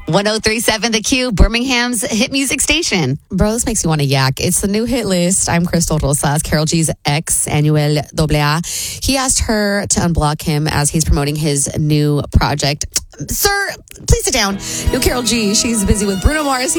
1037 The Q, Birmingham's hit music station. Bro, this makes me want to yak. It's the new hit list. I'm Crystal Rosas, Karol G's ex, Anuel AA. He asked her to unblock him as he's promoting his new project. Sir, please sit down. New Karol G, she's busy with Bruno Mars.